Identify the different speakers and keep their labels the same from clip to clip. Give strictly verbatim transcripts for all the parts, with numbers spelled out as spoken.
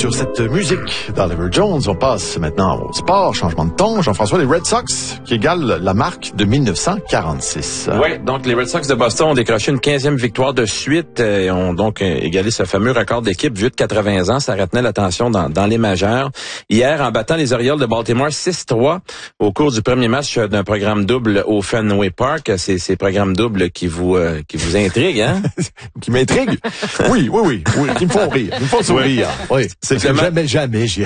Speaker 1: sur cette musique d'Oliver Jones. On passe maintenant au sport, changement de ton. Jean-François, les Red Sox qui égalent la marque de mille neuf cent quarante-six.
Speaker 2: Oui, donc les Red Sox de Boston ont décroché une quinzième victoire de suite et ont donc égalé ce fameux record d'équipe vieux de quatre-vingts ans. Ça retenait l'attention dans, dans les majeures. Hier, en battant les Orioles de Baltimore six trois au cours du premier match d'un programme double au Fenway Park. C'est ces programmes doubles qui vous euh, qui vous intriguent, hein?
Speaker 1: Qui m'intriguent? Oui, oui, oui, oui. Qui me font rire. Qui me font sourire. Oui.
Speaker 2: C'est
Speaker 1: que jamais, jamais j'irai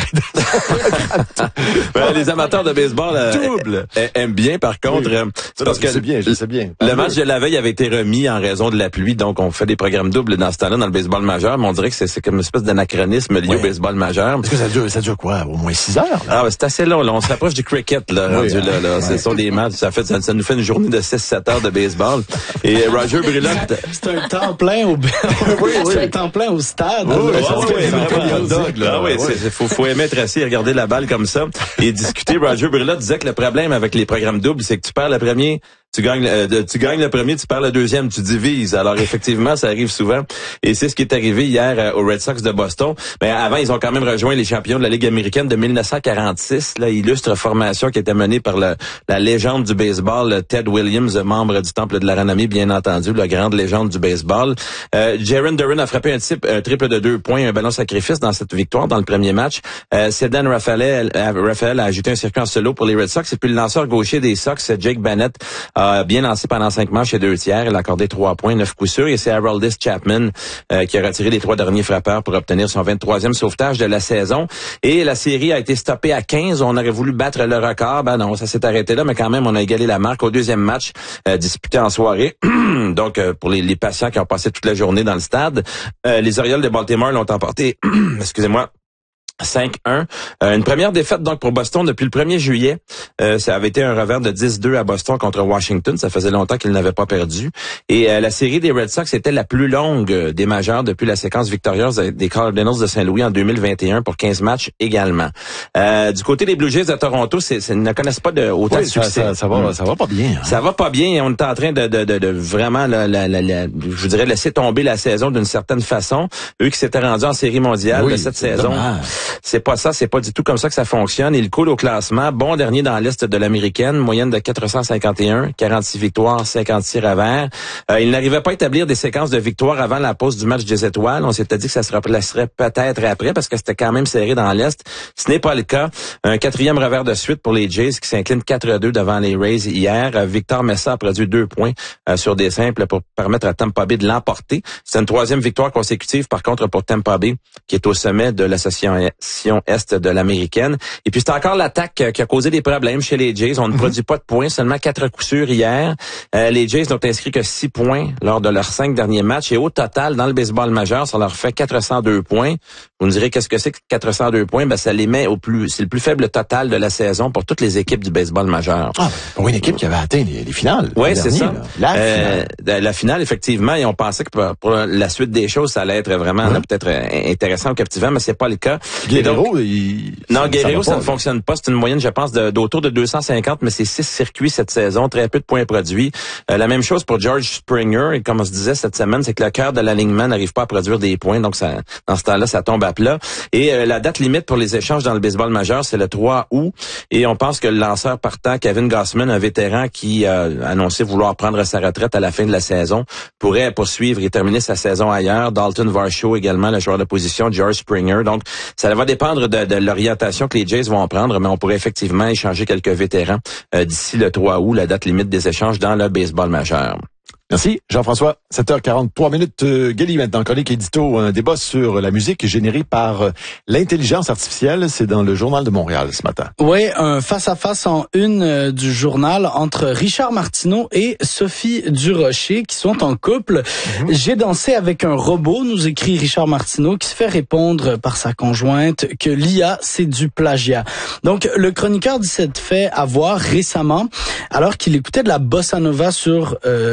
Speaker 1: dans
Speaker 2: ben, les amateurs de baseball euh, double. aiment bien, par contre.
Speaker 1: Oui.
Speaker 2: Euh, c'est parce
Speaker 1: je
Speaker 2: que
Speaker 1: sais bien, je sais bien.
Speaker 2: Le match de la veille avait été remis en raison de la pluie, donc on fait des programmes doubles dans ce temps-là dans le baseball majeur, mais on dirait que c'est, c'est comme une espèce d'anachronisme lié oui. au baseball majeur.
Speaker 1: Est-ce que ça dure, ça dure quoi? Au moins six heures? Là?
Speaker 2: Ah, ben, c'est assez long, là. On s'approche du cricket, là, oui, rendu hein, là, là. Ouais. Ce sont des matchs. Ça fait, ça, ça nous fait une journée de six sept heures de baseball. Et Roger Brulotte.
Speaker 3: C'est un temps plein au, oui, oui. C'est un temps plein au stade.
Speaker 2: Oui, oui, oui, oui, vraiment dog, là. Ah, oui, oui. C'est, faut, faut aimer être assis et regarder la balle comme ça et discuter. Roger Brulotte disait que le problème avec les programmes doubles, c'est que tu perds le premier, tu gagnes, euh, tu gagnes le premier, tu perds le deuxième, tu divises. Alors effectivement, ça arrive souvent. Et c'est ce qui est arrivé hier euh, aux Red Sox de Boston. Mais avant, ils ont quand même rejoint les champions de la Ligue américaine de mille neuf cent quarante-six. Là, illustre formation qui était menée par le, la légende du baseball, Ted Williams, membre du Temple de la Renommée, bien entendu, la grande légende du baseball. Euh, Jaron Duran a frappé un, type, un triple de deux points, un ballon sacrifice dans cette victoire dans le premier match. Euh, Cedric Rafael, Rafael a ajouté un circuit en solo pour les Red Sox. Et puis le lanceur gaucher des Sox, Jake Bennett, a bien lancé pendant cinq manches et deux tiers. Il a accordé trois points, neuf coups sûrs. Et c'est Aroldis Chapman euh, qui a retiré les trois derniers frappeurs pour obtenir son vingt-troisième sauvetage de la saison. Et la série a été stoppée à quinze. On aurait voulu battre le record. Ben non, ça s'est arrêté là, mais quand même, on a égalé la marque au deuxième match euh, disputé en soirée. Donc, euh, pour les, les patients qui ont passé toute la journée dans le stade, euh, les Orioles de Baltimore l'ont emporté, excusez-moi, cinq un. Euh, une première défaite donc pour Boston depuis le premier juillet. Euh, ça avait été un revers de dix deux à Boston contre Washington. Ça faisait longtemps qu'ils n'avaient pas perdu. Et euh, la série des Red Sox était la plus longue des majeures depuis la séquence victorieuse des Cardinals de Saint-Louis en deux mille vingt et un pour quinze matchs également. Euh, du côté des Blue Jays de Toronto, c'est, c'est, ils ne connaissent pas de autant
Speaker 1: oui,
Speaker 2: de succès.
Speaker 1: Ça, ça, ça, va, mmh. ça va pas bien. Hein?
Speaker 2: Ça va pas bien. On est en train de, de, de, de vraiment, la, la, la, la, je vous dirais, laisser tomber la saison d'une certaine façon. Eux qui s'étaient rendus en série mondiale
Speaker 1: oui,
Speaker 2: de cette saison,
Speaker 1: dommage.
Speaker 2: c'est pas ça. C'est C'est pas du tout comme ça que ça fonctionne. Il coule au classement. Bon dernier dans l'Est de l'Américaine. Moyenne de quatre cent cinquante et un. quarante-six victoires, cinquante-six revers. Euh, il n'arrivait pas à établir des séquences de victoires avant la pause du match des étoiles. On s'était dit que ça se replacerait peut-être après parce que c'était quand même serré dans l'Est. Ce n'est pas le cas. Un quatrième revers de suite pour les Jays qui s'inclinent quatre à deux devant les Rays hier. Euh, Victor Messa a produit deux points euh, sur des simples pour permettre à Tampa Bay de l'emporter. C'est une troisième victoire consécutive par contre pour Tampa Bay qui est au sommet de l'association Est de l'américaine. Et puis c'est encore l'attaque qui a causé des problèmes chez les Jays. On ne mm-hmm. produit pas de points, seulement quatre coups sûrs hier. Euh, les Jays n'ont inscrit que six points lors de leurs cinq derniers matchs. Et au total, dans le baseball majeur, ça leur fait quatre cent deux points. Vous me direz qu'est-ce que c'est que quatre cent deux points? Ben ça les met au plus, c'est le plus faible total de la saison pour toutes les équipes du baseball majeur.
Speaker 1: Ah, pour une équipe qui avait atteint les, les finales.
Speaker 2: Oui, c'est ça.
Speaker 1: Là. La,
Speaker 2: euh,
Speaker 1: finale.
Speaker 2: la finale, effectivement, et on pensait que pour, pour la suite des choses, ça allait être vraiment ouais. là, peut-être intéressant ou captivant, mais c'est pas le cas.
Speaker 1: Guerrero, donc, il...
Speaker 2: Non, Guerrero, ça, ça ne fonctionne pas. C'est une moyenne, je pense, de, d'autour de deux cent cinquante, mais c'est six circuits cette saison, très peu de points produits. Euh, la même chose pour George Springer. Et comme on se disait cette semaine, c'est que le cœur de l'alignement n'arrive pas à produire des points. Donc, ça, dans ce temps-là, ça tombe à plat. Et euh, la date limite pour les échanges dans le baseball majeur, c'est le trois août. Et on pense que le lanceur partant, Kevin Gausman, un vétéran qui a annoncé vouloir prendre sa retraite à la fin de la saison, pourrait poursuivre et terminer sa saison ailleurs. Dalton Varsho également, le joueur de position, George Springer. Donc, ça va dépendre de, de l'orientation que les Jays vont prendre, mais on pourrait effectivement échanger quelques vétérans euh, d'ici le trois août, la date limite des échanges dans le baseball majeur.
Speaker 1: Merci, Jean-François. sept heures quarante-trois minutes. Euh, Guéli, maintenant, chronique édito, un débat sur la musique générée par euh, l'intelligence artificielle. C'est dans le Journal de Montréal ce matin.
Speaker 3: Oui, un face-à-face en une euh, du journal entre Richard Martineau et Sophie Durocher qui sont en couple. Mm-hmm. J'ai dansé avec un robot, nous écrit Richard Martineau, qui se fait répondre par sa conjointe que l'I A, c'est du plagiat. Donc, le chroniqueur dit s'être fait avoir récemment alors qu'il écoutait de la bossa nova sur, euh, sur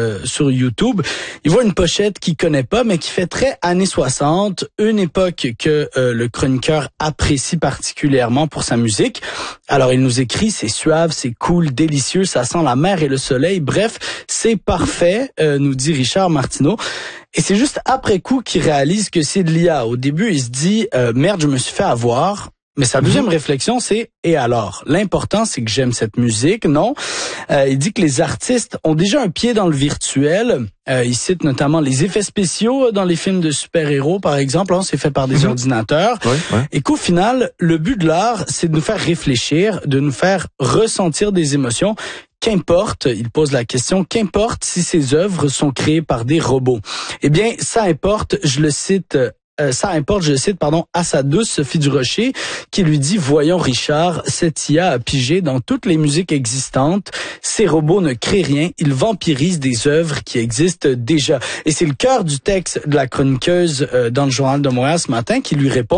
Speaker 3: sur YouTube. Il voit une pochette qu'il connaît pas, mais qui fait très années soixante, une époque que euh, le chroniqueur apprécie particulièrement pour sa musique. Alors, il nous écrit, c'est suave, c'est cool, délicieux, ça sent la mer et le soleil. Bref, c'est parfait, euh, nous dit Richard Martineau. Et c'est juste après coup qu'il réalise que c'est de l'I A. Au début, il se dit euh, « Merde, je me suis fait avoir ». Mais sa deuxième mmh. réflexion, c'est « Et alors ?» L'important, c'est que j'aime cette musique, non? Euh, il dit que les artistes ont déjà un pied dans le virtuel. Euh, il cite notamment les effets spéciaux dans les films de super-héros, par exemple. Hein, c'est fait par des mmh. ordinateurs. Oui, ouais. Et qu'au final, le but de l'art, c'est de nous faire réfléchir, de nous faire ressentir des émotions. Qu'importe, il pose la question, qu'importe si ces œuvres sont créées par des robots? Eh bien, ça importe, je le cite... Euh, ça importe, je cite, pardon, à sa douce Sophie Durocher, qui lui dit « Voyons Richard, cette I A a pigé dans toutes les musiques existantes. Ces robots ne créent rien, ils vampirisent des œuvres qui existent déjà. » Et c'est le cœur du texte de la chroniqueuse euh, dans le Journal de Montréal ce matin qui lui répond